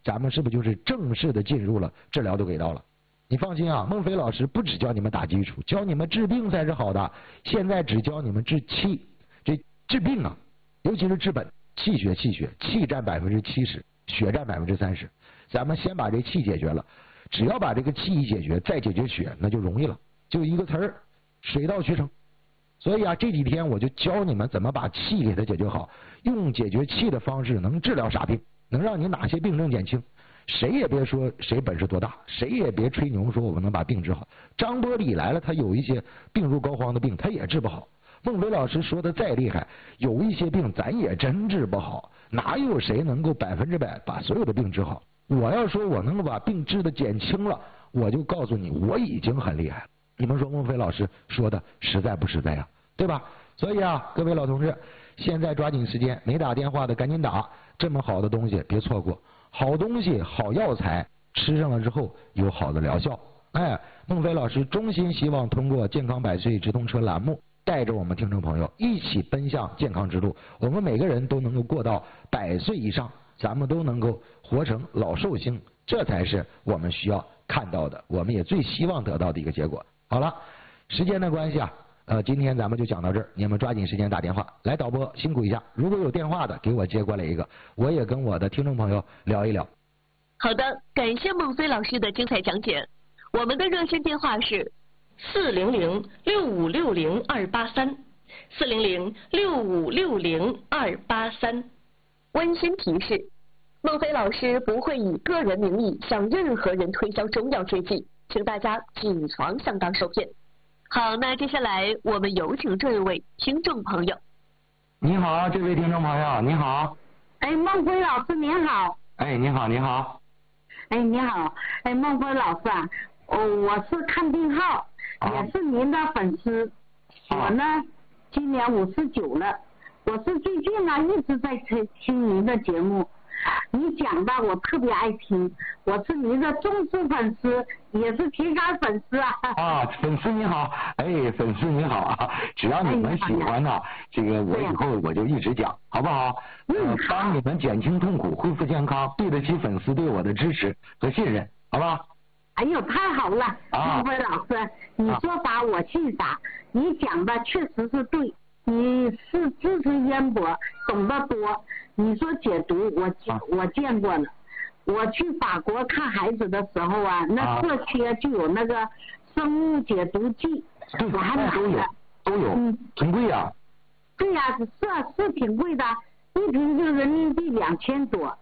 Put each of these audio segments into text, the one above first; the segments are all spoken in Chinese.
咱们是不是就是正式的进入了治疗的轨道了？你放心啊，孟非老师不只教你们打基础，教你们治病才是好的。现在只教你们治气，这治病啊，尤其是治本，气血，气占70%，血占30%。咱们先把这气解决了，只要把这个气一解决，再解决血，那就容易了，就一个词儿，水到渠成。所以啊，这几天我就教你们怎么把气给它解决好，用解决气的方式能治疗啥病，能让你哪些病症减轻。谁也别说谁本事多大，谁也别吹牛说我们能把病治好。张伯礼来了，他有一些病入膏肓的病，他也治不好。孟非老师说的再厉害，有一些病咱也真治不好。哪有谁能够100%把所有的病治好？我要说我能够把病治的减轻了，我就告诉你，我已经很厉害了。你们说孟非老师说的实在不实在呀？对吧？所以啊，各位老同志，现在抓紧时间，没打电话的赶紧打，这么好的东西别错过。好东西好药材吃上了之后有好的疗效。孟非老师衷心希望通过健康百岁直通车栏目，带着我们听众朋友一起奔向健康之路，我们每个人都能够过到100岁以上，咱们都能够活成老寿星，这才是我们需要看到的，我们也最希望得到的一个结果。好了，时间的关系啊，今天咱们就讲到这儿，你们抓紧时间打电话来，导播辛苦一下，如果有电话的给我接过来一个，我也跟我的听众朋友聊一聊。 好的，感谢孟非老师的精彩讲解。我们的热线电话是400-6560-283，400-6560-283。温馨提示：孟非老师不会以个人名义向任何人推销中药制剂，请大家谨防上当受骗。好，那接下来我们有请这一位听众朋友。 你好，这位听众朋友，你好。 孟非老师您好。 你好，你好。 你好，孟非老师啊，我是看病号，也是您的粉丝。我呢，今年59了，我是最近呢一直在听您的节目。你讲的我特别爱听，我是您的忠实粉丝，也是铁杆粉丝啊。 粉丝你好，粉丝你好啊！只要你们喜欢呢，这个我以后我就一直讲，好不好？帮你们减轻痛苦，恢复健康，对得起粉丝对我的支持和信任，好吧？ 哎呦，太好了，孟非老师，你说啥我信啥，你讲的确实是对，你是知识渊博，懂得多。你说解毒，我见过了。我去法国看孩子的时候啊，那社区就有那个生物解毒剂，我还买了。 都有，挺贵呀。 对呀，是挺贵的，一瓶就人民币2000多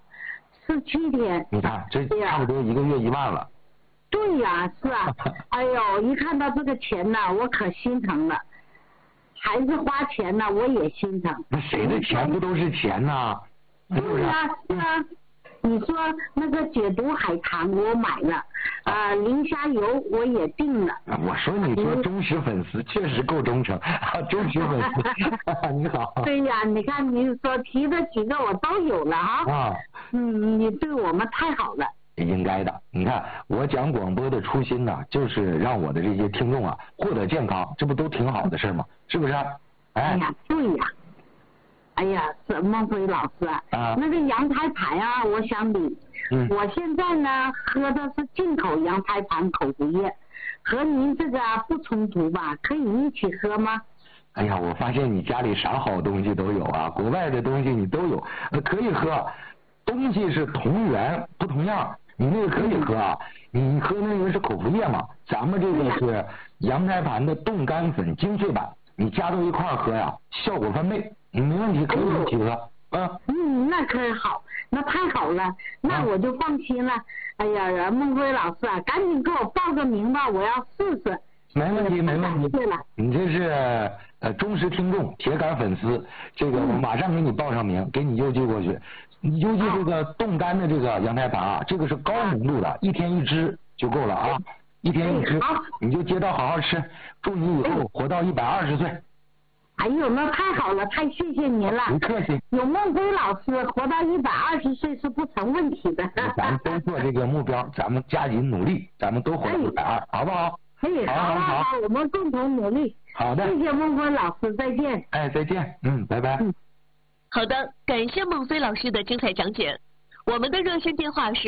，17天。 你看，这差不多1个月1万了。 对呀，是啊。哎呦，一看到这个钱呢，我可心疼了。孩子花钱呢，我也心疼。 那谁的钱不都是钱呢？ 对呀，是啊。你说那个解毒海棠我买了，磷虾油我也订了。 我说你说忠实粉丝确实够忠诚，忠实粉丝。你好。 对呀，你看你所提的几个我都有了啊。你对我们太好了。 应该的，你看我讲广播的初心呢，就是让我的这些听众啊获得健康，这不都挺好的事吗？是不是？ 哎呀，对呀。哎呀，是孟非老师啊，那个羊胎盘啊，我想理。我现在呢喝的是进口羊胎盘口服液，和您这个不冲突吧？可以一起喝吗？ 哎呀，我发现你家里啥好东西都有啊，国外的东西你都有，可以喝。东西是同源不同样，你那个可以喝啊，你喝那个是口服液嘛，咱们这个是羊胎盘的冻干粉精粹版，你加到一块喝呀，效果翻倍。没问题，可以一起喝。 那可好，那太好了，那我就放心了。哎呀，孟非老师啊，赶紧给我报个名吧，我要试试。 没问题，没问题。你这是忠实听众、铁杆粉丝，这个我马上给你报上名，给你邮寄过去。你邮寄这个冻干的这个羊胎盘啊，这个是高浓度的，1天1支就够了啊，1天1支，你就接到好好吃，祝你以后活到120岁。 哎呦，那太好了，太谢谢您了。 不客气。 有孟非老师，活到120岁是不成问题的。 咱们都做这个目标，咱们加紧努力，咱们都活到120，好不好？ 好，我们共同努力。 好的。 谢谢孟非老师，再见。 再见。拜拜。 好的，感谢孟非老师的精彩讲解。我们的热线电话是